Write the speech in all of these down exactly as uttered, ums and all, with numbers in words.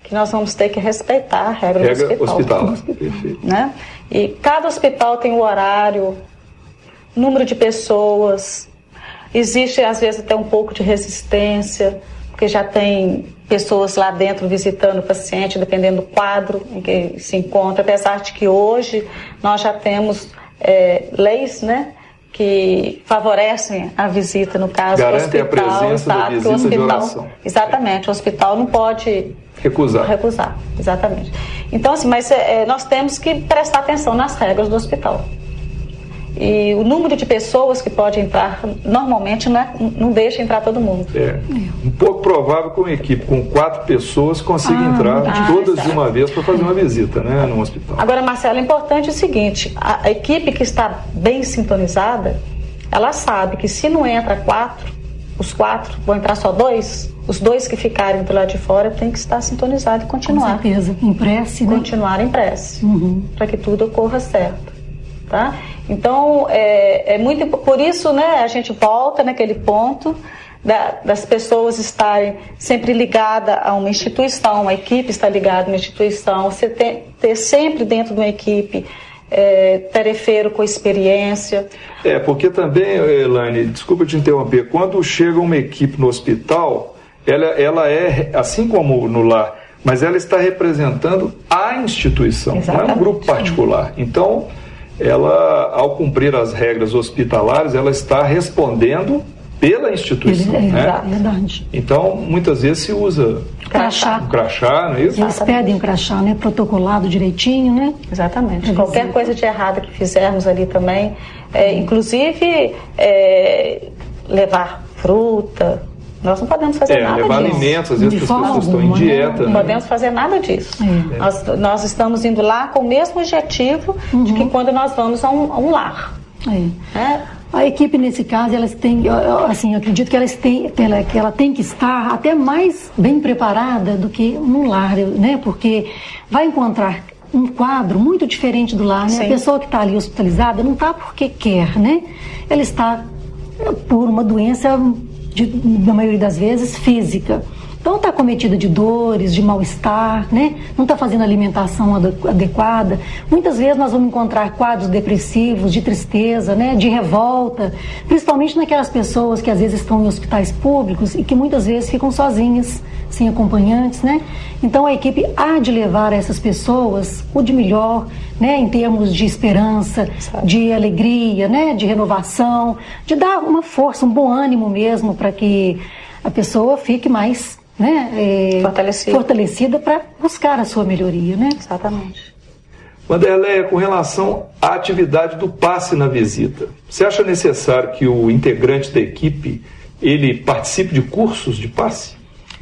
que nós vamos ter que respeitar a regra, regra do hospital. hospital. Perfeito. Né? E cada hospital tem o horário, número de pessoas, existe às vezes até um pouco de resistência, porque já tem pessoas lá dentro visitando o paciente, dependendo do quadro em que se encontra, apesar de que hoje nós já temos é, leis, né, que favorecem a visita, no caso do hospital. Garante a presença da visita o hospital, de oração. Exatamente, o hospital não pode recusar. Recusar, exatamente. Então, assim, mas é, nós temos que prestar atenção nas regras do hospital. E o número de pessoas que pode entrar, normalmente não, é, não deixa entrar todo mundo. É um pouco provável que uma equipe com quatro pessoas consiga ah, entrar ah, todas exato. de uma vez para fazer uma visita, né, no hospital. Agora, Marcelo, é importante o seguinte, a, a equipe que está bem sintonizada, ela sabe que se não entra quatro, os quatro, vão entrar só dois, os dois que ficarem do lado de fora tem que estar sintonizado e continuar. Com certeza, em prece, né? Continuar em prece, uhum. para que tudo ocorra certo. Tá? Então, é, é muito por isso, né, a gente volta naquele ponto da, das pessoas estarem sempre ligadas a uma instituição, uma equipe está ligada a uma instituição, você ter, ter sempre dentro de uma equipe é, tarefeiro com experiência. É, porque também, Elaine, desculpa te interromper, quando chega uma equipe no hospital, ela, ela é, assim como no lar, mas ela está representando a instituição, exatamente. Não é um grupo particular. Então, ela, ao cumprir as regras hospitalares, ela está respondendo pela instituição. É, né? verdade. Então, muitas vezes se usa crachá. um crachá, não é isso? Eles pedem um crachá, né? Protocolado direitinho, né? Exatamente. Qualquer coisa de errada que fizermos ali também, é, inclusive é, levar fruta, nós não podemos fazer é, nada levar disso. alimentos, às vezes as pessoas alguma, estão em dieta. Não né? podemos fazer nada disso. É. Nós, nós estamos indo lá com o mesmo objetivo uhum. de que quando nós vamos a um, a um lar. É. É. A equipe, nesse caso, elas têm, assim, eu acredito que, elas têm, que, ela, que ela tem que estar até mais bem preparada do que no lar, né? Porque vai encontrar um quadro muito diferente do lar, né? A pessoa que está ali hospitalizada não está porque quer, né? Ela está por uma doença, de, na maioria das vezes, física. Então está cometida de dores, de mal-estar, né? Não está fazendo alimentação adequada. Muitas vezes nós vamos encontrar quadros depressivos, de tristeza, né? De revolta, principalmente naquelas pessoas que às vezes estão em hospitais públicos e que muitas vezes ficam sozinhas, sem acompanhantes, né? Então a equipe há de levar a essas pessoas o de melhor, né? Em termos de esperança, Sabe. de alegria, né? De renovação, de dar uma força, um bom ânimo mesmo para que a pessoa fique mais Né, é, fortalecida, fortalecida para buscar a sua melhoria, né? Exatamente. Wanderleia, com relação à atividade do passe na visita, você acha necessário que o integrante da equipe ele participe de cursos de passe?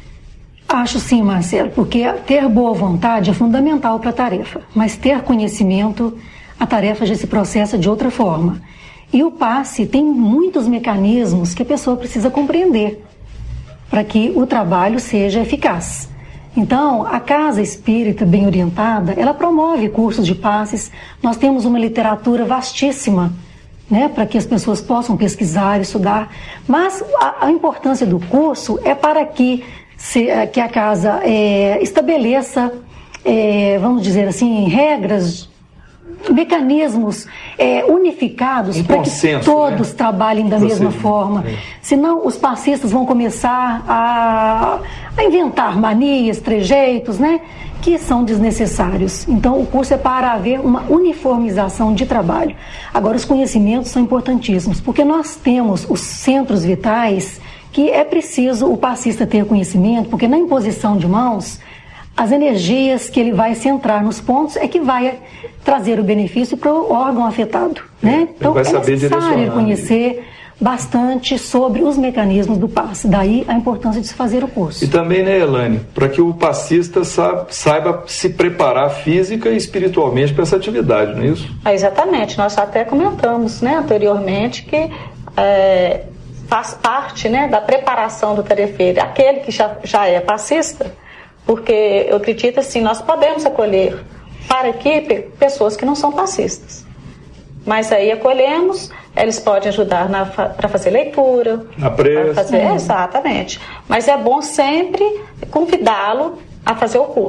Acho sim, Marcelo, porque ter boa vontade é fundamental para a tarefa, mas ter conhecimento, a tarefa já se processa de outra forma. E o passe tem muitos mecanismos que a pessoa precisa compreender para que o trabalho seja eficaz. Então, a Casa Espírita bem orientada, ela promove cursos de passes. Nós temos uma literatura vastíssima, né, para que as pessoas possam pesquisar, estudar. Mas a, a importância do curso é para que, se, que a Casa é, estabeleça, é, vamos dizer assim, regras, mecanismos é, unificados um para consenso, que todos né? trabalhem da Você, mesma forma. É. Senão os passistas vão começar a, a inventar manias, trejeitos, né, que são desnecessários. Então o curso é para haver uma uniformização de trabalho. Agora os conhecimentos são importantíssimos, porque nós temos os centros vitais que é preciso o passista ter conhecimento, porque na imposição de mãos as energias que ele vai centrar nos pontos é que vai trazer o benefício para o órgão afetado, né? Então vai é saber necessário conhecer bastante sobre os mecanismos do passe, daí a importância de se fazer o curso. E também, né, Elaine, para que o passista saiba, saiba se preparar física e espiritualmente para essa atividade, não é isso? É, exatamente, nós até comentamos, né, anteriormente que é, faz parte, né, da preparação do tarefeiro, aquele que já, já é passista, porque eu acredito assim, nós podemos acolher para a equipe pessoas que não são passistas. Mas aí acolhemos, eles podem ajudar para fazer leitura. Na prece. Fazer, é. Exatamente. Mas é bom sempre convidá-lo a fazer o curso.